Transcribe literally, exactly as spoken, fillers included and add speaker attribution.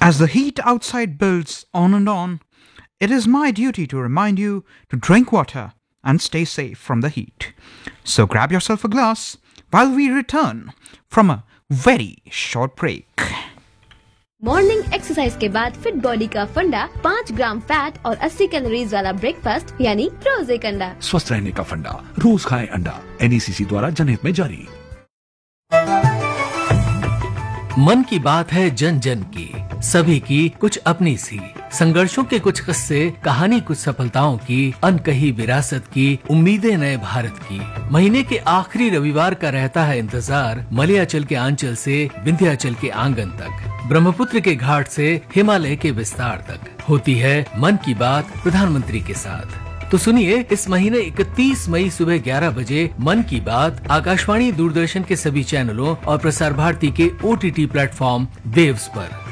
Speaker 1: As the heat outside builds on and on, it is my duty to remind you to drink water and stay safe from the heat. So grab yourself a glass while we return from a very short break.
Speaker 2: Morning exercise के बाद fit body का फंडा, पाँच ग्राम fat और अस्सी calories वाला breakfast यानी रोज एक अंडा।
Speaker 3: स्वस्थ रहने का फंडा, रोज खाएं अंडा। एन ई सी सी द्वारा जनहित में जारी।
Speaker 4: मन की बात है जन जन की, सभी की कुछ अपनी सी, संघर्षों के कुछ किस्से, कहानी कुछ सफलताओं की, अनकही विरासत की, उम्मीदें नए भारत की। महीने के आखिरी रविवार का रहता है इंतजार, मलयाचल के आंचल से विंध्याचल के आंगन तक, ब्रह्मपुत्र के घाट से हिमालय के विस्तार तक होती है मन की बात प्रधानमंत्री के साथ। तो सुनिए इस महीने इकतीस मई सुबह ग्यारह बजे मन की बात आकाशवाणी दूरदर्शन के सभी चैनलों और प्रसार भारती के O T T platform waves पर।